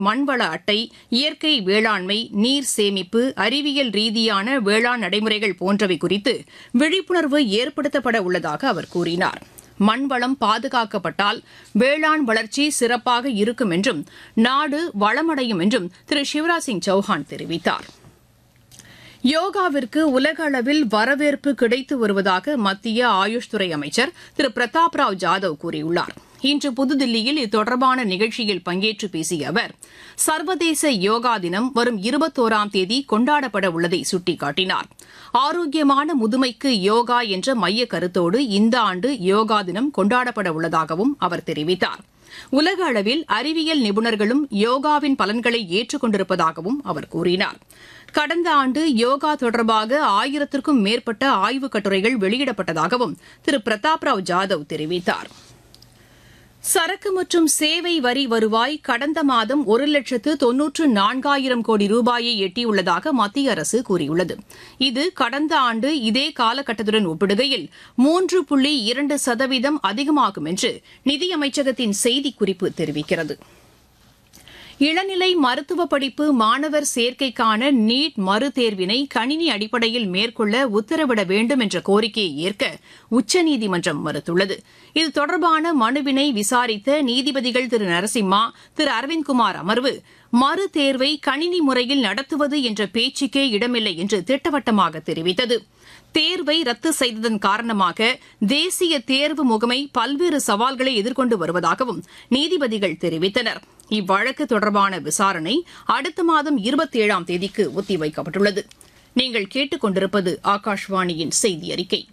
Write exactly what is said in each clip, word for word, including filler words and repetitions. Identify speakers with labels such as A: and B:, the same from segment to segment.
A: மண்வள அட்டை, இயற்கை வேளாண்மை, நீர் சேமிப்பு, அறிவியல் ரீதியான வேளாண் நடைமுறைகள் போன்றவை குறித்து விழிப்புணர்வு ஏற்படுத்தப்பட உள்ளதாக அவர் கூறினார். மண்வளம் பாதுகாக்கப்பட்டால் வேளாண் வளர்ச்சி சிறப்பாக இருக்கும் என்றும் நாடு வளமடையும் என்றும் திரு சிவராஜ் சிங் சௌஹான் தெரிவித்தார். யோகாவிற்கு உலக அளவில் வரவேற்பு கிடைத்து வருவதாக மத்திய ஆயுஷ் துறை அமைச்சர் திரு பிரதாப் ராவ் ஜாதவ் கூறியுள்ளார். இன்று புதுதில்லியில் இதுதொடர்பான நிகழ்ச்சியில் பங்கேற்று பேசிய அவர், சர்வதேச யோகா தினம் வரும் இருபத்தோராம் தேதி கொண்டாடப்பட உள்ளதை சுட்டிக்காட்டினார். ஆரோக்கியமான முதுமைக்கு யோகா என்ற மைய கருத்தோடு இந்த ஆண்டு யோகா தினம் கொண்டாடப்பட உள்ளதாகவும் அவர் தெரிவித்தார். உலக அளவில் அறிவியல் நிபுணர்களும் யோகாவின் பலன்களை ஏற்றுக் கொண்டிருப்பதாகவும் அவர் கூறினார். கடந்த ஆண்டு யோகா தொடர்பாக ஆயிரத்திற்கும் மேற்பட்ட ஆய்வுக் கட்டுரைகள் வெளியிடப்பட்டதாகவும் திரு பிரதாப் ராவ் ஜாதவ் தெரிவித்தார். சரக்கு மற்றும் சேவை வரி வருவாய் கடந்த மாதம் ஒரு லட்சத்து தொன்னூற்று நான்காயிரம் கோடி ரூபாயை எட்டியுள்ளதாக மத்திய அரசு கூறியுள்ளது. இது கடந்த ஆண்டு இதே காலகட்டத்துடன் ஒப்பிடுகையில் மூன்று புள்ளி இரண்டு சதவீதம் அதிகமாகும் என்று நிதியமைச்சகத்தின் செய்திக்குறிப்பு தெரிவிக்கிறது. இளநிலை மருத்துவ படிப்பு மாணவர் சேர்க்கைக்கான நீட் மறுதேர்வினை கணினி அடிப்படையில் மேற்கொள்ள உத்தரவிட வேண்டும் என்ற கோரிக்கையை ஏற்க உச்சநீதிமன்றம் மறுத்துள்ளது. இது தொடர்பான மனுவினை விசாரித்த நீதிபதிகள் திரு நரசிம்மா, திரு அரவிந்த்குமார் அமர்வு, மறு தேர்வை கணினி முறையில் நடத்துவது என்ற பேச்சுக்கே இடமில்லை என்று திட்டவட்டமாக தெரிவித்தது. தேர்வை ரத்து செய்ததன் காரணமாக தேசிய தேர்வு முகமை பல்வேறு சவால்களை எதிர்கொண்டு வருவதாகவும் நீதிபதிகள் தெரிவித்தனர். இவ்வழக்கு தொடர்பான விசாரணை அடுத்த மாதம் இருபத்தி ஏழாம் தேதிக்கு ஒத்திவைக்கப்பட்டுள்ளது. நீங்கள் கேட்டுக் கொண்டிருப்பது ஆகாஷ்வாணியின் செய்தி அறிக்கை.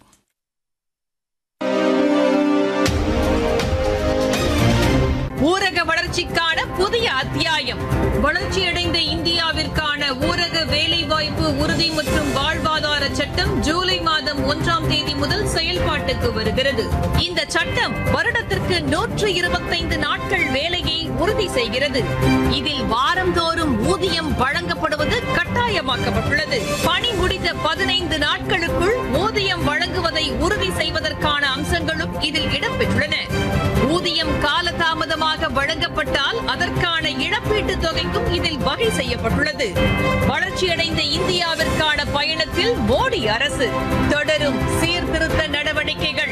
A: ஊரக வளர்ச்சிக்கான புதிய அத்தியாயம். வளர்ச்சியடைந்த இந்தியாவிற்கான ஊரக வேலைவாய்ப்பு உறுதி மற்றும் வாழ்வாதார சட்டம் ஜூலை மாதம் ஒன்றாம் தேதி முதல் செயல்பாட்டுக்கு வருகிறது. இந்த சட்டம் வருடத்திற்கு நூற்று இருபத்தைந்து நாட்கள் வேலையை உறுதி செய்கிறது. இதில் வாரந்தோறும் ஊதியம் வழங்கப்படுவது கட்டாயமாக்கப்பட்டுள்ளது. பணி முடிந்த பதினைந்து நாட்களுக்குள் ஊதியம் வழங்குவதை உறுதி செய்வதற்கான அம்சங்களும் இதில் இடம்பெற்றுள்ளன. ஊதியம் காலதாமதமாக வழங்கப்பட்டால் அதற்கான இழப்பீட்டுத் தொகைக்கும் இதில் வகை செய்யப்பட்டுள்ளது. வளர்ச்சியடைந்த இந்தியாவிற்கான பயணத்தில் மோடி அரசு தொடரும் சீர்திருத்த நடவடிக்கைகள்.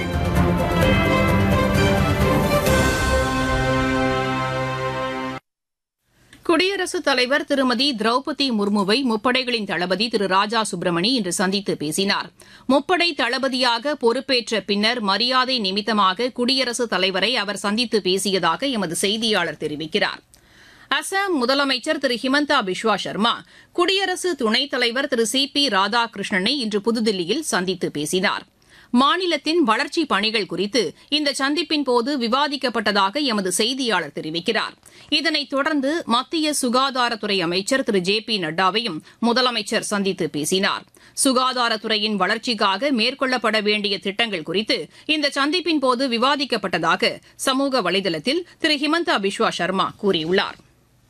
A: குடியரசுத் தலைவர் திருமதி திரௌபதி முர்முவை முப்படைகளின் தளபதி திரு ராஜா சுப்பிரமணி இன்று சந்தித்து பேசினார். முப்படை தளபதியாக பொறுப்பேற்ற பின்னர் மரியாதை நிமித்தமாக குடியரசுத் தலைவரை அவர் சந்தித்து பேசியதாக எமது செய்தியாளர் தெரிவிக்கிறார். அசாம் முதலமைச்சர் திரு ஹிமந்தா பிஸ்வா சர்மா குடியரசு துணைத் தலைவர் திரு சி பி ராதாகிருஷ்ணனை இன்று புதுதில்லியில் சந்தித்து பேசினார். மாநிலத்தின் வளர்ச்சிப் பணிகள் குறித்து இந்த சந்திப்பின் போது விவாதிக்கப்பட்டதாக எமது செய்தியாளர் தெரிவிக்கிறார். இதனைத் தொடர்ந்து மத்திய சுகாதாரத்துறை அமைச்சர் திரு ஜே பி நட்டாவையும் முதலமைச்சர் சந்தித்து பேசினார். சுகாதாரத்துறையின் வளர்ச்சிக்காக மேற்கொள்ளப்பட வேண்டிய திட்டங்கள் குறித்து இந்த சந்திப்பின் போது விவாதிக்கப்பட்டதாக சமூக வலைதளத்தில் திரு ஹிமந்தா பிஸ்வா சர்மா கூறியுள்ளார்.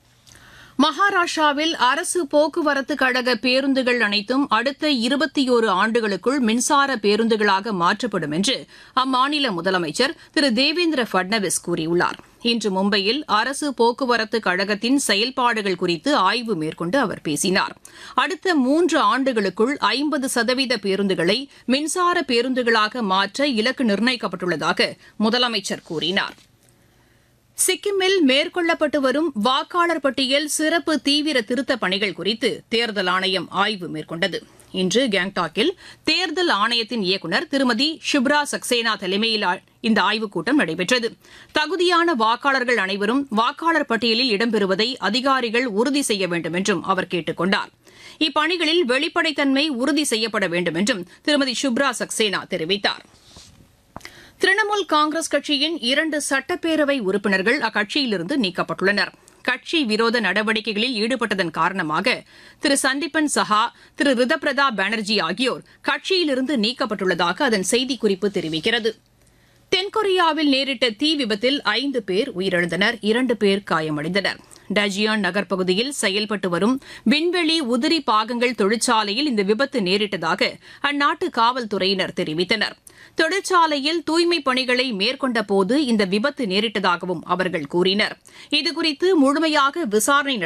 A: மகாராஷ்டிராவில் அரசு போக்குவரத்து கழக பேருந்துகள் அனைத்தும் அடுத்த இருபத்தியோரு ஆண்டுகளுக்குள் மின்சார பேருந்துகளாக மாற்றப்படும் என்று அம்மாநில முதலமைச்சர் திரு தேவேந்திர பட்னவிஸ் கூறியுள்ளார். இன்று மும்பையில் அரசு போக்குவரத்து கழகத்தின் செயல்பாடுகள் குறித்து ஆய்வு மேற்கொண்டு அவர் பேசினார். அடுத்த மூன்று ஆண்டுகளுக்குள் ஐம்பது சதவீத பேருந்துகளை மின்சார பேருந்துகளாக மாற்ற இலக்கு நிர்ணயிக்கப்பட்டுள்ளதாக முதலமைச்சர் கூறினார். சிக்கிமில் மேற்கொள்ளப்பட்டு வரும் வாக்காளர் பட்டியல் சிறப்பு தீவிர திருத்தப் பணிகள் குறித்து தேர்தல் ஆணையம் ஆய்வு மேற்கொண்டது. இன்று கேங்டாக்கில் தேர்தல் ஆணையத்தின் இயக்குநர் திருமதி ஷுப்ரா சக்சேனா தலைமையில் இந்த ஆய்வுக் கூட்டம் நடைபெற்றது. தகுதியான வாக்காளர்கள் அனைவரும் வாக்காளர் பட்டியலில் இடம்பெறுவதை அதிகாரிகள் உறுதி செய்ய வேண்டும் என்றும் அவர் கேட்டுக் கொண்டார். இப்பணிகளில் வெளிப்படைத்தன்மை உறுதி செய்யப்பட வேண்டும் என்றும் திருமதி ஷுப்ரா சக்சேனா தெரிவித்தார். திரிணாமுல் காங்கிரஸ் கட்சியின் இரண்டு சட்டப்பேரவை உறுப்பினர்கள் அக்கட்சியிலிருந்து நீக்கப்பட்டுள்ளனர். கட்சி விரோத நடவடிக்கைகளில் ஈடுபட்டதன் காரணமாக திரு சந்தீபன் சஹா, திரு ரிதபிரதா பானர்ஜி ஆகியோர் கட்சியிலிருந்து நீக்கப்பட்டுள்ளதாக அதன் செய்திக்குறிப்பு தெரிவிக்கிறது. தென்கொரியாவில் நேரிட்ட தீ விபத்தில் ஐந்து பேர் உயிரிழந்தனர், இரண்டு பேர் காயமடைந்தனர். டஜியான் நகர் பகுதியில் செயல்பட்டு வரும் விண்வெளி உதிரி பாகங்கள் தொழிற்சாலையில் இந்த விபத்து நேரிட்டதாக அந்நாட்டு காவல்துறையினர் தெரிவித்தனர். தொழிற்சாலையில் தூய்மைப் பணிகளை மேற்கொண்ட போது இந்த விபத்து நேரிட்டதாகவும் அவர்கள் கூறினர். இதுகுறித்து முழுமையாக விசாரணை